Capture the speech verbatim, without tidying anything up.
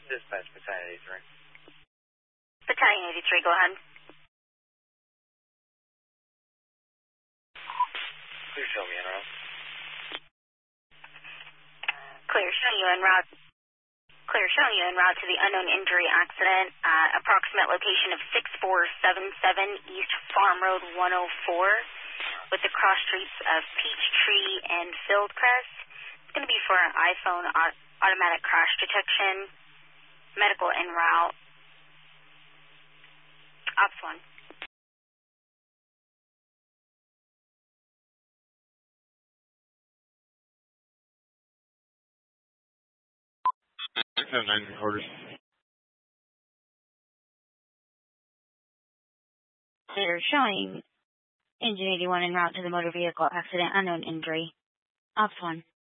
Dispatch, Battalion eighty-three. Battalion eighty-three, go ahead. Clear, show me en route. Clear, showing you en route. Clear, showing you en route to the unknown injury accident. Uh, approximate location of six four seven seven East Farm Road one oh four with the cross streets of Peachtree and Fieldcrest. It's going to be for an iPhone aut automatic crash detection. Medical en route. Ops one. seven nine recorders. Clear, showing Engine eighty-one en route to the motor vehicle accident, unknown injury. Ops one.